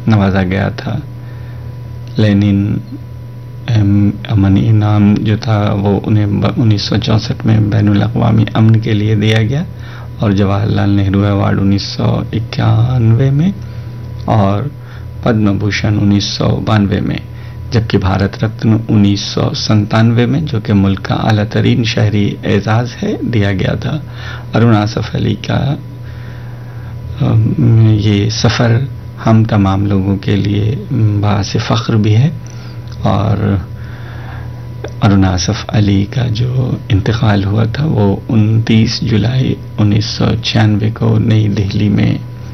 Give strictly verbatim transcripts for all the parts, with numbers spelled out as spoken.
नवाजा गया था। लेनिन अमन इनाम जो था वो उन्हें उन्नीस सौ चौंसठ में बैनुल अक़वामी अमन के लिए दिया गया, और जवाहरलाल नेहरू अवार्ड उन्नीस सौ इक्यानवे में और पद्म भूषण उन्नीस सौ बानवे में, जबकि भारत रत्न उन्नीस सौ संतानवे में, जो कि मुल्क का आला तरीन शहरी एजाज़ है, दिया गया था। अरुण आसफ अली का ये सफ़र हम तमाम लोगों के लिए बाअस फ़ख्र भी है, और अरुण आसफ अली का जो इंतकाल हुआ था वो उनतीस जुलाई उन्नीस सौ छियानवे को नई दिल्ली में।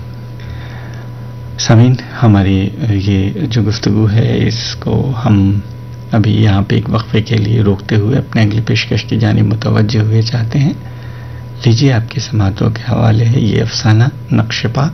सामीन, हमारी ये जो गुफ्तगू है इसको हम अभी यहाँ पे एक वक्फे के लिए रोकते हुए अपने अगली पेशकश की जानिब मुतवज्जह हुए चाहते हैं। लीजिए, आपके समातों के हवाले है ये अफसाना नक्शपा।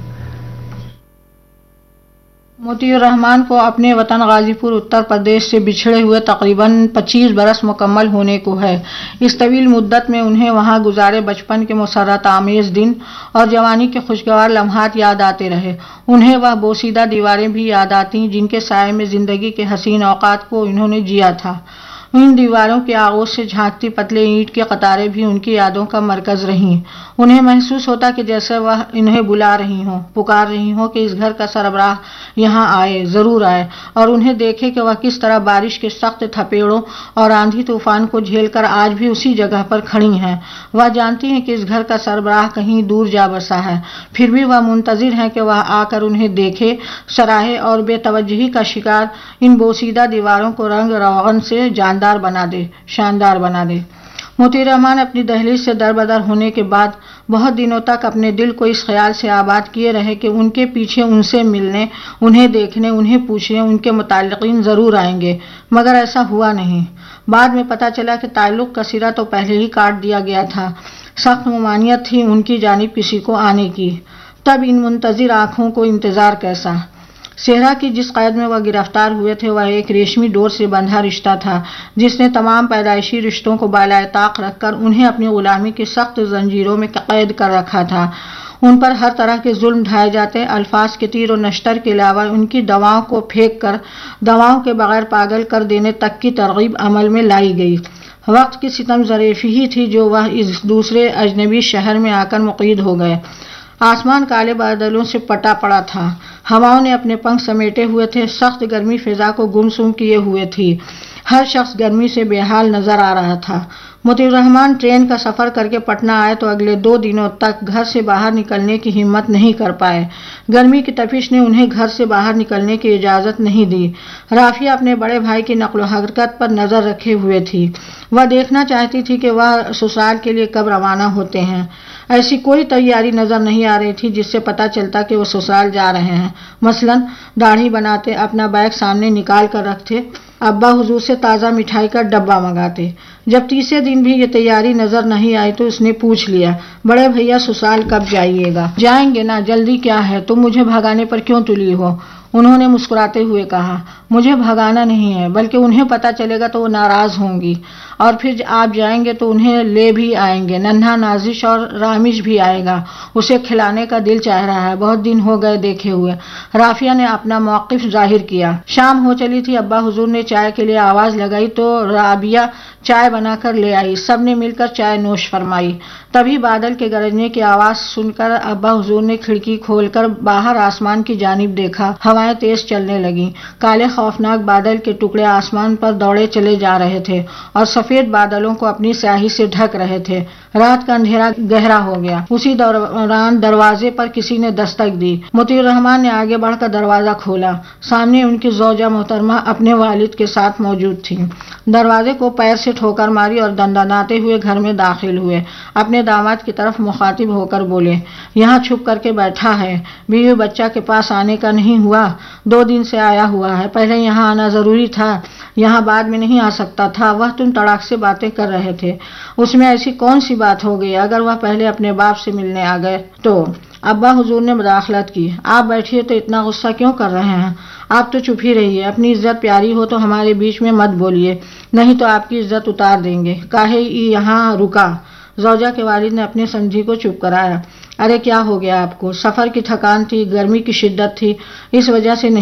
मोतियुर रहमान को अपने वतन गाजीपुर उत्तर प्रदेश से बिछड़े हुए तकरीबन पच्चीस बरस मुकम्मल होने को है। इस तवील मुद्दत में उन्हें वहां गुजारे बचपन के मुसर्रत आमेज दिन और जवानी के खुशगवार लम्हात याद आते रहे। उन्हें वह बोसीदा दीवारें भी याद आती जिनके साये में जिंदगी के हसीन औकात को इन्होंने जिया था। इन दीवारों के आगोश से झांकती पतले ईंट की कतारें भी उनकी यादों का मरकज रहीं। उन्हें महसूस होता कि जैसे वह इन्हें बुला रही हों, पुकार रही हों कि इस घर का सरबराह यहाँ आए, जरूर आए और उन्हें देखे कि वह किस तरह बारिश के सख्त थपेड़ों और आंधी तूफान को झेलकर आज भी उसी जगह पर खड़ी हैं। वह जानती हैं कि इस घर का सरबराह कहीं दूर जा बसा है, फिर भी वह मुंतजिर हैं कि वह आकर उन्हें देखे, सराहे और बेतवज्जही का शिकार इन बोसीदा दीवारों को रंग रोगन से जानदार बना दे, शानदार बना दे। मोती रहमान अपनी दहलीज से दरबदर होने के बाद बहुत दिनों तक अपने दिल को इस ख्याल से आबाद किए रहे कि उनके पीछे उनसे मिलने, उन्हें देखने, उन्हें पूछने उनके मुताल्लिकीन जरूर आएंगे, मगर ऐसा हुआ नहीं। बाद में पता चला कि ताल्लुक का सिरा तो पहले ही काट दिया गया था। सख्त ममानियत थी उनकी जानिब किसी को आने की। तब इन मुंतजिर आंखों को इंतजार कैसा। सेहरा की जिस कैद में वह गिरफ्तार हुए थे वह एक रेशमी डोर से बंधा रिश्ता था जिसने तमाम पैदाइशी रिश्तों को बालाए ताक रखकर उन्हें अपनी गुलामी की सख्त जंजीरों में कैद कर रखा था। उन पर हर तरह के जुल्म ढाए जाते, अल्फाज के तीर और नश्तर के अलावा उनकी दवाओं को फेंक कर दवाओं के बगैर पागल कर देने तक की तरगीब अमल में लाई गई। वक्त की सितम ज़रीफ़ी ही थी जो वह इस दूसरे अजनबी शहर में आकर मुक़ीद हो गए। आसमान काले बादलों से पटा पड़ा था, हवाओं ने अपने पंख समेटे हुए थे, सख्त गर्मी फिजा को गुमसुम किए हुए थी। हर शख्स गर्मी से बेहाल नजर आ रहा था। मोतियुर रहमान ट्रेन का सफर करके पटना आए तो अगले दो दिनों तक घर से बाहर निकलने की हिम्मत नहीं कर पाए। गर्मी की तपिश ने उन्हें घर से बाहर निकलने की इजाजत नहीं दी। राफिया अपने बड़े भाई की नक्ल हरकत पर नजर रखे हुए थी। वह देखना चाहती थी कि वह ससुराल के लिए कब रवाना होते हैं। ऐसी कोई तैयारी नजर नहीं आ रही थी जिससे पता चलता कि वो ससुराल जा रहे हैं। मसलन दाढ़ी बनाते, अपना बैग सामने निकाल कर रखते, अब्बा हुजूर से ताज़ा मिठाई का डब्बा मंगाते। जब तीसरे दिन भी ये तैयारी नजर नहीं आई तो उसने पूछ लिया, बड़े भैया ससुराल कब जाइएगा? जाएंगे ना, जल्दी क्या है, तुम मुझे भगाने पर क्यों तुली हो? उन्होंने मुस्कुराते हुए कहा, मुझे भगाना नहीं है, बल्कि उन्हें पता चलेगा तो वो नाराज होंगी और फिर आप जाएंगे तो उन्हें ले भी आएंगे। नन्हा नाजिश और रामिश भी आएगा, उसे खिलाने का दिल चाह रहा है, बहुत दिन हो गए देखे हुए। राफिया ने अपना मौक़िफ़ जाहिर किया। शाम हो चली थी। अब्बा हुजूर ने चाय के लिए आवाज लगाई तो राबिया चाय बनाकर ले आई। सबने मिलकर चाय नोश फरमाई। तभी बादल के गरजने की आवाज सुनकर अब्बा हुजूर ने खिड़की खोलकर बाहर आसमान की जानिब देखा। हवाएं तेज चलने लगी। काले खौफनाक बादल के टुकड़े आसमान पर दौड़े चले जा रहे थे और सफेद बादलों को अपनी स्याही से ढक रहे थे। रात का अंधेरा गहरा हो गया। उसी दौरान दरवाजे पर किसी ने दस्तक दी। मोतियुर रहमान ने आगे बढ़कर दरवाजा खोला। सामने उनकी ज़ौजा मोहतरमा अपने वालिद के साथ मौजूद थी। दरवाजे को पैर से ठोकर मारी और दंदनाते हुए घर में दाखिल हुए। अपने दामाद की तरफ मुखातिब होकर बोले, यहाँ छुप करके बैठा है, बीवी बच्चा के पास आने का नहीं हुआ? दो दिन से आया हुआ है, पहले यहाँ आना जरूरी था, यहाँ बाद में नहीं आ सकता था। वह तुम तड़ाक से बातें कर रहे थे, उसमें ऐसी कौन सी बात हो गई? अगर वह पहले अपने बाप से मिलने आ गए तो? अब्बा हुजूर ने मुदाखलत की। आप बैठिए तो इतना गुस्सा क्यों कर रहे हैं? आप तो चुप ही रहिए। अपनी इज्जत प्यारी हो तो हमारे बीच में मत बोलिए, नहीं तो आपकी इज्जत उतार देंगे। काहे यहाँ रुका? ज़ौजा के वालिद ने अपने समझी को चुप कराया। अरे क्या हो गया आपको? सफर की थकान थी, गर्मी की शिद्दत थी, इस वजह से नहीं